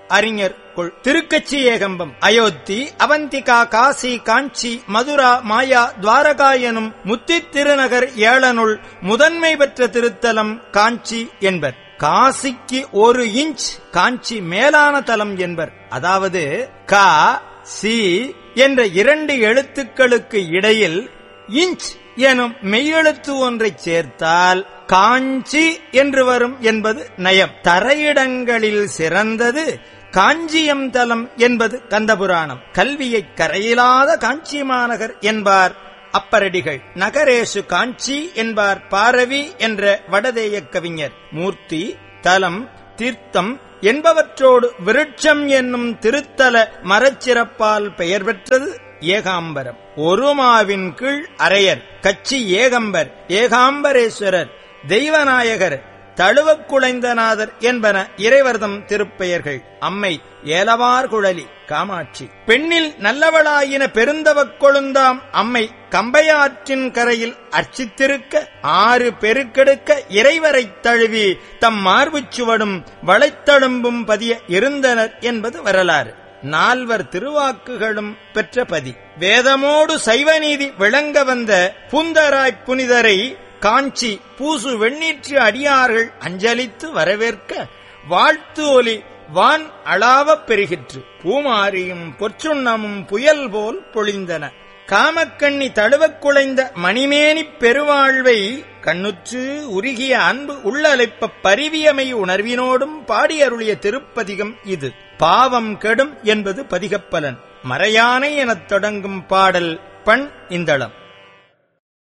அறிஞர் கொள். திருக்கச்சி ஏகம்பம், அயோத்தி, அவந்திகா, காசி, காஞ்சி, மதுரா, மாயா, துவாரகா எனும் முத்தி திருநகர் 7 முதன்மை பெற்ற திருத்தலம் காஞ்சி என்பர். காசிக்கு 1 இன்ச் காஞ்சி மேலான தலம் என்பர். அதாவது கா சி என்ற 2 எழுத்துக்களுக்கு இடையில் இன்ச் எனும் மெய்யெழுத்து ஒன்றை சேர்த்தால் காஞ்சி என்று வரும் என்பது நயம். தரையிடங்களில் சிறந்தது காஞ்சியம் தலம் என்பது கந்தபுராணம். கல்வியை கரையிலாத காஞ்சி மாநகர் என்பார் அப்பரடிகள். நகரேசு காஞ்சி என்பார் பாரவி என்ற வடதேய கவிஞர். மூர்த்தி, தலம், தீர்த்தம் என்பவற்றோடு விருட்சம் என்னும் திருத்தல மரச்சிறப்பால் பெயர் பெற்றது ஏகாம்பரம். ஒருமாவின் கீழ் அரையர், கச்சி ஏகம்பர், ஏகாம்பரேஸ்வரர், தெய்வநாயகர், தழுவக்குளைந்தநாதர் என்பன இறைவர்தம் திருப்பெயர்கள். அம்மை ஏலவார் குழலி காமாட்சி. பெண்ணில் நல்லவளாயின பெருந்தவக் கொழுந்தாம் அம்மை கம்பையாற்றின் கரையில் அர்ச்சித்திருக்க 6 பெருக்கெடுக்க இறைவரைத் தழுவி தம் மார்புச் சுவடும் வளைத்தழும்பும் பதிய இருந்தனர் என்பது வரலாறு. 4 திருவாக்குகளும் பெற்ற பதி. வேதமோடு சைவநீதி விளங்க வந்த பூந்தராய்ப் புனிதரை காஞ்சி பூசு வெண்ணீற்று அடியார்கள் அஞ்சலித்து வரவேற்க வாழ்த்து ஒலி வான் அளாவப் பெருகிற்று. பூமாரியும் பொற்சுண்ணமும் புயல் போல் பொழிந்தன. காமக்கண்ணி தழுவக் குலைந்த மணிமேனிப் பெருவாழ்வை கண்ணுற்று உருகிய அன்பு உள்ளலைப்ப பரிவியமை உணர்வினோடும் பாடியருளிய திருப்பதிகம் இது. பாவம் கெடும் என்பது பதிகப்பலன். மறையானை எனத் தொடங்கும் பாடல் பண் இந்தளம்.